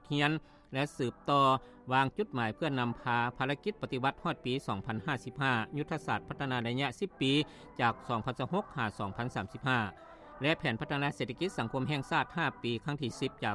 เรียนและสืบต่อวางจุดหมายเพื่อนำพาภารกิจปฏิวัติฮอดปี 2055 ยุทธศาสตร์พัฒนาระยะ 10 ปีจาก 2026 หา 2035 และแผนพัฒนาเศรษฐกิจสังคมแห่งชาติ 5 ปีครั้งที่ 10 จาก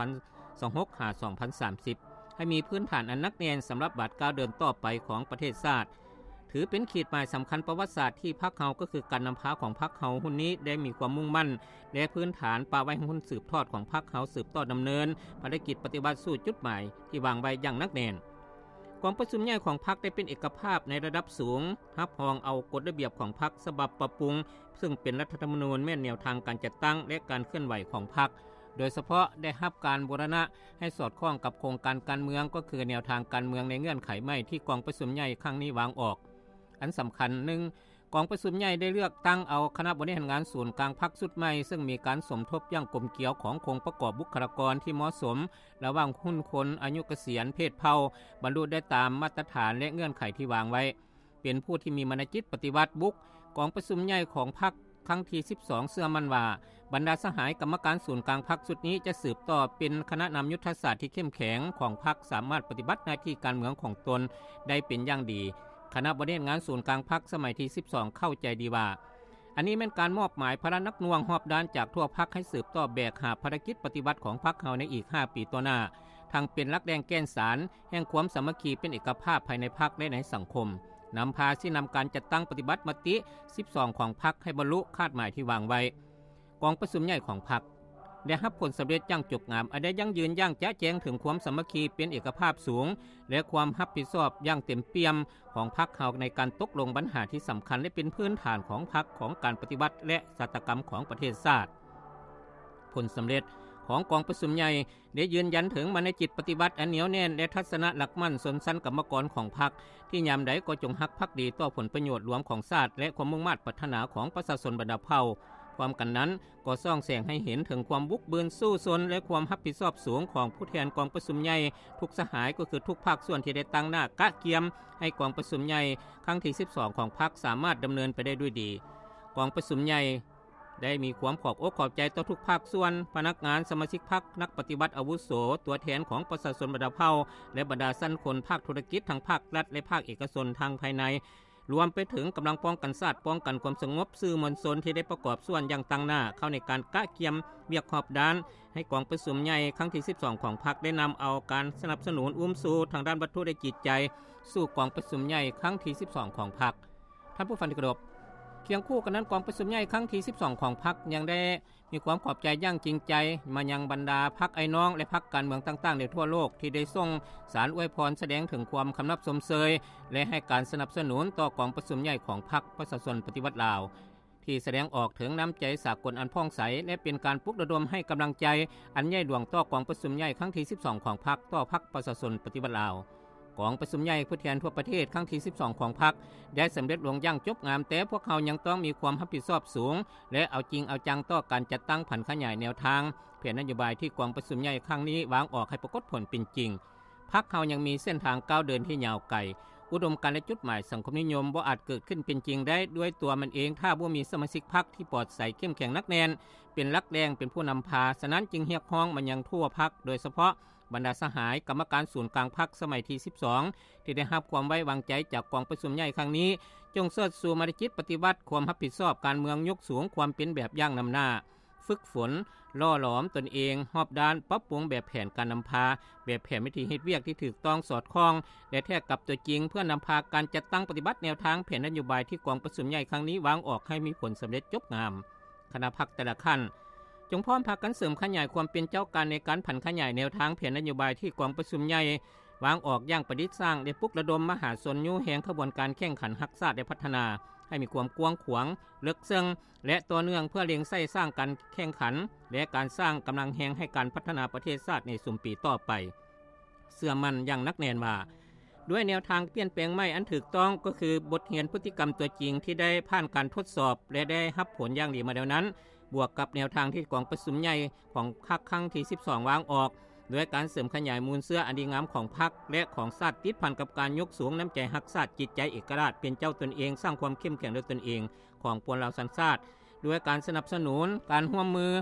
2026 หา 2030 ให้มีพื้นฐานอันนักแน่นสำหรับบัดก้าวเดินต่อไปของประเทศชาติถือเป็นขีดหมายสำคัญประวัติศาสตร์ที่พรรคเฮาก็คือการนำพาของพรรคเฮาหุ้นนี้ได้มีความมุ่งมั่นและพื้นฐานป่าไว้หุ้นสืบทอดของพรรคเฮาสืบต่อดำเนินภารกิจปฏิบัติสู่จุดหมายที่วางไว้อย่างนักแน่นกองประชุมใหญ่ของพรรคได้เป็นเอกภาพในระดับสูงรับรองเอากฎระเบียบของพรรคฉบับปรับปรุงซึ่งเป็นรัฐธรรมนูญแม่นแนวทางการจัดตั้งและการเคลื่อนไหวของพรรคโดยเฉพาะได้รับการบูรณะให้สอดคล้องกับโครงการการเมืองก็คือแนวทางการเมืองในเงื่อนไขใหม่ที่กองประชุมใหญ่ครั้งนี้วางออกอันสำคัญหนึ่งกองประชุมใหญ่ได้เลือกตั้งเอาคณะบริหารงานศูนย์กลางพรรคชุดใหม่ซึ่งมีการสมทบอย่างกลมเกลียวขององค์ประกอบบุคลากรที่เหมาะสมระหว่างหุ้นคนอายุเกษียณเพศเผ่าบรรลุได้ตามมาตรฐานและเงื่อนไขที่วางไว้เป็นผู้ที่มีมนจิตปฏิวัติบุกกองประชุมใหญ่ของพรรคครั้งที่ 12 เชื่อมั่นว่าบรรดาสหายกรรมการศูนย์กลางพรรคชุดนี้จะสืบต่อเป็นคณะนำยุทธศาสตร์ที่เข้มแข็งของพรรคสามารถปฏิบัติหน้าที่การเมืองของตนได้เป็นอย่างดีคณะบริหารงานศูนย์กลางพรรคสมัยที่ 12 เข้าใจดีว่าอันนี้เป็นการมอบหมายภาระนักหน่วงหอบด้านจากทั่วพรรคให้สืบต่อแบกหาภารกิจปฏิบัติของพรรคเฮาในอีก 5 ปีต่อหน้าทั้งเป็นหลักแดงแกนสารแห่งความสามัคคีเป็นเอกภาพภายในพรรคและในสังคมนำพาที่นำการจัดตั้งปฏิบัติมติ 12 ของพรรคให้บรรลุคาดหมายที่วางไว้กองประชุมใหญ่ของพรรคได้รับผลสำเร็จอย่างจบงามอันได้ยั่งยืนอย่างแจ้แจ้งถึงความสามัคคีเป็นเอกภาพสูงและความรับผิดชอบอย่างเต็มเปี่ยมของพรรคเฮาในการตกลงปัญหาที่สำคัญและเป็นพื้นฐานของพรรคของการปฏิบัติและชาตกรรมของประเทศชาติผลสำเร็จของกองประชุมใหญ่ได้ยืนยันถึงมนจิตปฏิบัติอันเหนียวแน่นและทัศนะหลักมั่นสนสันกรรมกรของพรรคที่ยามใดก็จงฮักภักดีต่อผลประโยชน์รวมของชาติและความมุ่งมั่นปรารถนาของประชาชนบรรดาเผ่าความกันนั้นก็ส่องแสงให้เห็นถึงความบุกเบิกสู้ซนและความรับผิดชอบสูงของผู้แทนกองประชุมใหญ่ทุกสหายก็คือทุกภาคส่วนที่ได้ตั้งหน้ากะเกียมให้กองประชุมใหญ่ครั้งที่ 12 ของพรรคสามารถดำเนินไปได้ด้วยดีกองประชุมใหญ่ได้มีความขอบอกขอบใจต่อทุกภาคส่วนพนักงานสมาชิกพรรคนักปฏิบัติอาวุโสตัวแทนของประชาชนบรรดาเผ่าและบรรดาชั้นคนภาคธุรกิจทั้งภาครัฐและภาคเอกชนทางภายในรวมไปถึงกำลังป้องกันชาติป้องกันความสงบสื่อมวลชนที่ได้ประกอบส่วนอย่างตั้งหน้าเข้าในการกะเกียมเวียกขอบด้านให้กองประชุมใหญ่ครั้งที่ 12 ของพรรคได้นำเอาการสนับสนุนสู่ทางด้านวัตถุและจิตใจสู่กองประชุมใหญ่ครั้งที่ 12 ของพรรคท่านผู้ฟังที่เคารพเคียงคู่กันนั้นกองประชุมใหญ่ครั้งที่ 12 ของพรรคยังได้มีความขอบใจอย่างจริงใจมายังบรรดาพรรคไอ้น้องและพรรคการเมืองต่างๆในทั่วโลกที่ได้ส่งสารอวยพรแสดงถึงความคำนับสมเสยและให้การสนับสนุนต่อกองประชุมใหญ่ของพรรคประชาชนปฏิวัติลาวที่แสดงออกถึงน้ำใจสากลอันพ่องใสและเป็นการปลุกระดมให้กำลังใจอันใหญ่หลวงต่อกองประชุมใหญ่ครั้งที่ 12 ของพรรคต่อพรรคประชาชนปฏิวัติลาวกองประชุมใหญ่ผู้แทนทั่วประเทศครั้งที่ 12 ของพรรคได้สำเร็จลงอย่างจบงามแต่พวกเขายังต้องมีความรับผิดชอบสูงและเอาจริงเอาจังต่อการจัดตั้งผันขยายแนวทางแผนนโยบายที่กองประชุมใหญ่ครั้งนี้วางออกให้ปรากฏผลเป็นจริงพรรคเขายังมีเส้นทางก้าวเดินที่ยาวไกลอุดมการณ์และจุดหมายสังคมนิยมบ่อาจเกิดขึ้นเป็นจริงได้ด้วยตัวมันเองถ้าบ่มีสมาชิกพรรคที่ปลอดใสเข้มแข็งนักแน่นเป็นหลักแดงเป็นผู้นำพาฉะนั้นจึงเรียกร้องมันยังทั่วพรรคโดยเฉพาะบรรดาสหายกรรมการศูนย์กลางพรรคสมัยที่ 12 ที่ได้รับความไว้วางใจจากกองประชุมใหญ่ครั้งนี้จงเสริฐสู่มนจิตปฏิบัติความรับผิดชอบการเมืองยกสูงความเป็นแบบอย่างนำหน้าฝึกฝนล่อหลอมตนเองหอบด้านปรับปรุงแบบแผนการนำพาแบบแผนวิธีเฮ็ดเวียกที่ถูกต้องสอดคล้องและแท้กับตัวจริงเพื่อนำพาการจัดตั้งปฏิบัติแนวทางแผนนโยบายที่กองประชุมใหญ่ครั้งนี้วางออกให้มีผลสำเร็จจบงามคณะพรรคแต่ละขั้นจงพร้อมพากันเสริมขยายความเป็นเจ้าการในการผันขยายแนวทางแผนนโยบายที่กองประชุมใหญ่วางออกอย่างประดิษฐ์สร้างและปลุกระดมมหาชนยู่แหงขบวนการแข่งขันรักษาและพัฒนาให้มีความกว้างขวางลึกซึ้งและต่อเนื่องเพื่อเล็งใส่สร้างการแข่งขันและการสร้างกำลังแหงให้การพัฒนาประเทศชาติในสุมปีต่อไปเชื่อมั่นอย่างนักแน่นว่าด้วยแนวทางเปลี่ยนแปลงใหม่อันถูกต้องก็คือบทเรียนพฤติกรรมตัวจริงที่ได้ผ่านการทดสอบและได้รับผลอย่างดีมาแล้วนั้นบวกกับแนวทางที่กองประชุมใหญ่ของพรรคครั้งที่ 12 วางออกด้วยการเสริมขยายมูลเสื้ออันดีงามของพรรคและของชาติติดพันกับการยกสูงน้ำใจรักชาติจิตใจเอกราชเป็นเจ้าตนเองสร้างความเข้มแข็งด้วยตนเองของปวงเราสัญชาติด้วยการสนับสนุนการร่วมมือข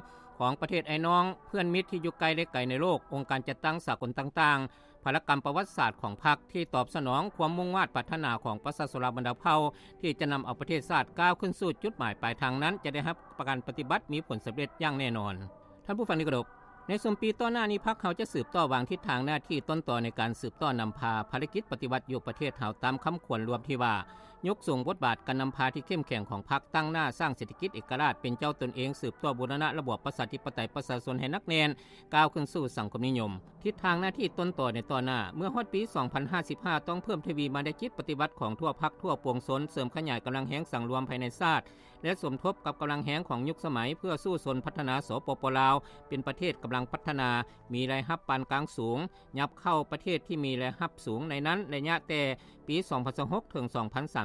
ของประเทศไอ้น้องเพื่อนมิตรที่อยู่ไกลและไกลในโลกองค์การจัดตั้งสากลต่างๆภารกรรมประวัติศาสตร์ของพรรคที่ตอบสนองความมุ่งมา่ปรารถนาของประชาชนบรรดาเผ่าที่จะนำเอาประเทศชาติก้าวขึ้นสู่จุดหมายปลายทางนั้นจะได้รับประกันปฏิบัติมีผลสำเร็จอย่างแน่นอนท่านผู้ฟังที่เคารพในส่วนปีต่อหน้านี้พรรคเขาจะสืบต่อวางทิศทางหน้าที่ต้นต่อในการสืบต่อนำพาภารกิจปฏิวัติอยู่ประเทศเฮาตามคำควรรวมที่ว่ายกสูงบทบาทการนำพาที่เข้มแข็งของพรรคตั้งหน้าสร้างเศรษฐกิจเอกราชเป็นเจ้าตนเองสืบต่อบูรณะระบบประชาธิปไตยประชาชนให้นักแน่นก้าวขึ้นสู่สังคมนิยมทิศทางหน้าที่ต้นต่อในต่อหน้าเมื่อฮอดปี 2055 ต้องเพิ่มทวีมาได้จิตปฏิวัติของทั่วพรรคทั่วปวงชนเสริมขยายกำลังแห่งสังรวมภายในชาติและสมทบกับกำลังแห่งของยุคสมัยเพื่อสู้ชนพัฒนาสปป.ลาวเป็นประเทศกำลังพัฒนามีรายรับปานกลางสูงยับเข้าประเทศที่มีรายรับสูงในนั้นระยะแต่ปี 2026 ถึง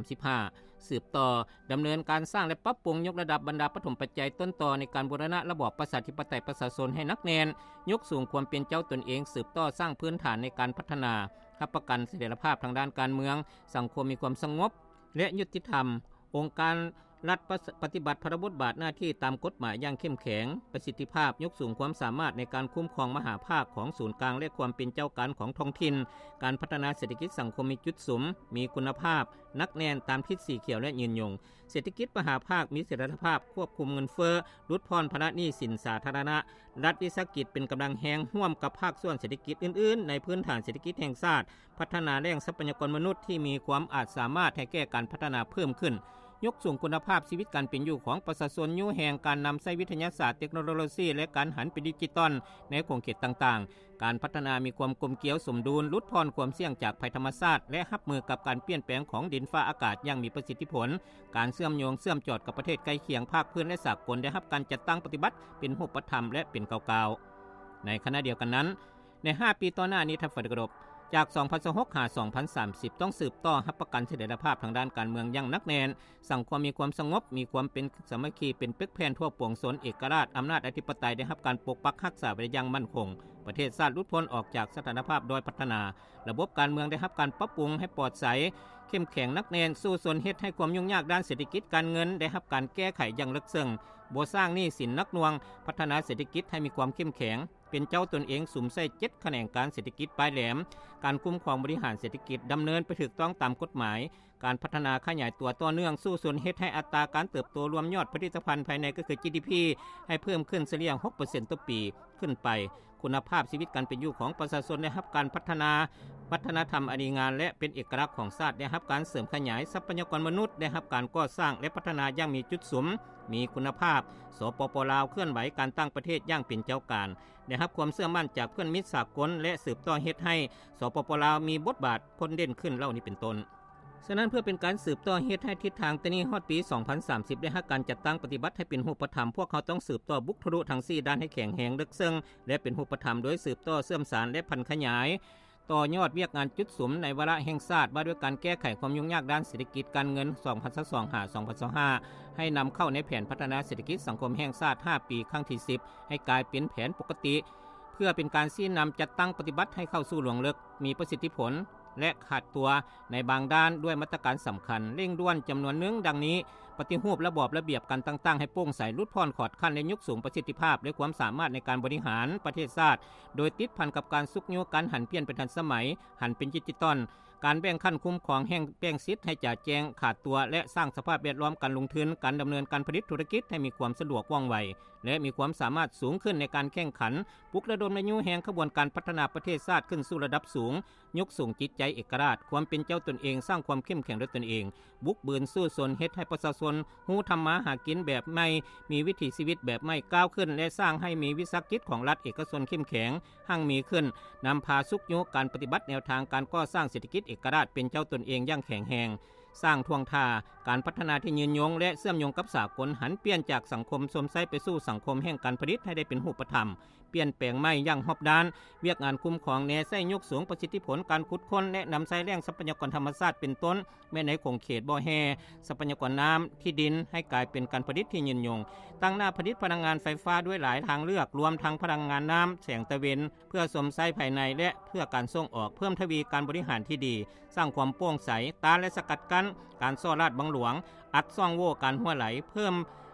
2035 สืบต่อดำเนินการสร้างและปรับปรุงยกระดับบรรดาปฐมปัจจัยต้นต่อในการบูรณะระบอบประชาธิปไตยประชาชนให้นักแน่นยกสูงความเป็นเจ้าตนเองสืบต่อสร้างพื้นฐานในการพัฒนารับประกันเสถียรภาพทางด้านการเมืองสังคมมีความสงบและยุติธรรมองค์การรัฐปฏิบัติพระบทบาทหน้าที่ตามกฎหมายอย่างเข้มแข็งประสิทธิภาพยกสูงความสามารถในการคุ้มครองมหาภาคของศูนย์กลางและความเป็นเจ้าการของท้องถิ่นการพัฒนาเศรษฐกิจสังคมมีจุดสูงมีคุณภาพนักแน่นตามทิศสีเขียวและยืนยงเศรษฐกิจมหาภาคมีเสถียรภาพควบคุมเงินเฟ้อลดพรภาระหนี้สินสาธารณะรัฐวิสาหกิจเป็นกำลังแห่งร่วมกับภาคส่วนเศรษฐกิจอื่นๆในพื้นฐานเศรษฐกิจแห่งชาติพัฒนาแหล่งทรัพยากรมนุษย์ที่มีความอาจสามารถให้แก้การพัฒนาเพิ่มขึ้นยกสูงคุณภาพชีวิตการเป็นอยู่ของประชาชนอยู่แห่งการนำใช้วิทยาศาสตร์เทคโนโลยีและการหันไปดิจิตอลในขงเขตต่างๆการพัฒนามีความกลมเกลียวสมดุลลดพรความเสี่ยงจากภัยธรรมชาติและรับมือกับการเปลี่ยนแปลงของดินฟ้าอากาศอย่างมีประสิทธิผลการเชื่อมโยงเชื่อมจอดกับประเทศใกล้เคียงภาคพื้นและสากลได้รับการจัดตั้งปฏิบัติเป็นรูปธรรมและเป็นก้าวๆในขณะเดียวกันนั้นใน5ปีต่อหน้านี้ทัพฝ่ายกรบจาก 2026 หา 2030 ต้องสืบต่อรับประกันเสถียรภาพทางด้านการเมืองอย่างนักแน่นสังคมมีความสงบมีความเป็นสามัคคีเป็นปึกแผ่นทั่วปวงชนเอกราชอำนาจอธิปไตยได้รับการปกปักรักษาไว้อย่างมั่นคงประเทศชาติหลุดพ้นออกจากสถานภาพโดยพัฒนาระบบการเมืองได้รับการปรับปรุงให้ปลอดใสเข้มแข็งนักแน่นสู้ชนเฮ็ดให้ความยุ่งยากด้านเศรษฐกิจการเงินได้รับการแก้ไขอย่างลึกซึ้งบ่สร้างหนี้สินนักหน่วงพัฒนาเศรษฐกิจให้มีความเข้มแข็งเป็นเจ้าตนเองสุมใส่7แขนงการเศรษฐกิจปลายแหลมการคุ้มครองบริหารเศรษฐกิจดำเนินไปถูกต้องตามกฎหมายการพัฒนาขยายตัวต่อเนื่องสู้ส่วนเฮ็ดให้อัตราการเติบโตรวมยอดผลิตภัณฑ์ภายในก็คือ GDP ให้เพิ่มขึ้นเฉลี่ย 6% ต่อปีขึ้นไปคุณภาพชีวิตการเป็นอยู่ของประชาชนได้รับการพัฒนาวัฒนธรรมอดีงานและเป็นเอกลักษณ์ของชาติได้รับการเสริมขยายทรัพยากรมนุษย์ได้รับการก่อสร้างและพัฒนาอย่างมีจุดสูงมีคุณภาพสปป.ลาวเคลื่อนไหวการตั้งประเทศอย่างเป็นเจ้าการได้รับความเชื่อมั่นจากเพื่อนมิตรสากลและสืบต่อเฮ็ดให้สปป.ลาวมีบทบาทพ้นเด่นขึ้นเหล่านี้เป็นต้นฉะนั้นเพื่อเป็นการสืบต่อเฮ็ดให้ทิศทางตะนี้ฮอดปี 2030 ได้รับการจัดตั้งปฏิบัติให้เป็นรูปธรรมพวกเขาต้องสืบต่อบุคทะลุทั้ง4ด้านให้แข็งแรงลึกซึ้งและเป็นรูปธรรมโดยสืบต่อเสื่อมสารและพันขยายต่อยอดเวียกงานจุดสุมในวาระแห่งชาติว่าด้วยการแก้ไขความยุ่งยากด้านเศรษฐกิจการเงิน 2022 หา 2025 ให้นำเข้าในแผนพัฒนาเศรษฐกิจสังคมแห่งชาติ 5 ปีครั้งที่ 10 ให้กลายเป็นแผนปกติเพื่อเป็นการชี้นำจัดตั้งปฏิบัติให้เข้าสู่หลวงลึกมีประสิทธิผลและขาดตัวในบางด้านด้วยมาตรการสำคัญเร่งด่วนจำนวนหนึ่งดังนี้ปฏิรูประบอบระเบียบการตั้งให้โปร่งใสลดพรขอดขั้นและยกสูงประสิทธิภาพและความสามารถในการบริหารประเทศชาติโดยติดพันกับการสุกโยการหันเปลี่ยนเป็นทันสมัยหันเป็นดิจิตอลการแบ่งขั้นคุ้มครองแห่งแบ่งสิทธิ์ให้จ่าแจงขาดตัวและสร้างสภาพแวดล้อมการลงทุนการดำเนินการผลิตธุรกิจให้มีความสะดวกว่องไวและมีความสามารถสูงขึ้นในการแข่งขันปลุกระดมนโยบายแห่งขบวนการพัฒนาประเทศชาติขึ้นสู่ระดับสูงยกสูงจิตใจเอกราชความเป็นเจ้าตนเองสร้างความเข้มแข็งด้วยตนเองบุกเบินสู้ชนเฮ็ดให้ประชาชนฮู้ทำมาหากินแบบใหม่มีวิถีชีวิตแบบใหม่ก้าวขึ้นและสร้างให้มีวิสาหกิจของรัฐเอกชนเข้มแข็งหั่งมีขึ้นนำพาสุกโยการปฏิบัติแนวทางการก่อสร้างเศรษฐกิจเอกราชเป็นเจ้าตนเองอย่างแข็งแรงสร้างท่วงท่าการพัฒนาที่ยืนยงและเชื่อมโยงกับสากลหันเปลี่ยนจากสังคมสมไซไปสู่สังคมแห่งการผลิตให้ได้เป็นรูปธรรมเปลี่ยนแปลงใหม่อย่างรอบด้านเวียกงานคุ้มครองแนวใช้ยกสูงประสิทธิผลการขุดค้นและนำใช้แร่งทรัพยากรธรรมชาติเป็นต้นแม้ในคงเขตบ่อแฮทรัพยากรน้ำที่ดินให้กลายเป็นการผลิตที่ยืนยงตั้งหน้าผลิตพลังงานไฟฟ้าด้วยหลายทางเลือกรวมทั้งพลังงานน้ำแสงตะเวนเพื่อสมไซภายในและเพื่อการส่งออกเพิ่มทวีการบริหารที่ดีสร้างความโปร่งใสต้านและสกัดกั้นการซ่อราดบังหลวงอัดซ่องโหว่การหัวไหลเพิ่ม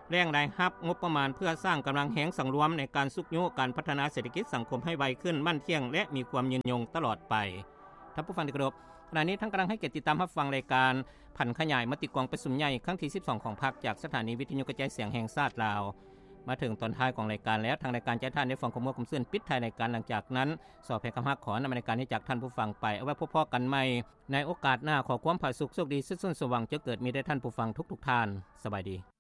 แรงรายรับงบประมาณเพื่อสร้างกำลังแหงสังรวมในการสุกโยการพัฒนาเศรษฐกิจสังคมให้ไวขึ้นมั่นเที่ยงและมีความยืนยงตลอดไปท่านผู้ฟังที่เคารพขณะนี้ท่านกำลังให้เกียรติติดตามรับฟังรายการผันขยายมติกองประชุมใหญ่ครั้งที่12ของพรรคจากสถานีวิทยุกระจายเสียงแห่งชาติลาวมาถึงตอนท้ายของรายการแล้วทางรายการจะท่านได้ฟังข้อมูลความซื่นปิดท้ายรายการหลังจากนั้นสอบแผ่คำฮักขอนำรายการนี้จากท่านผู้ฟังไปเอาไว้พบกันใหม่ในโอกาสหน้าขอความผาสุกโชคดีสุขสว่างจะเกิดมีได้ท่านผู้ฟังทุกๆท่านสบายดี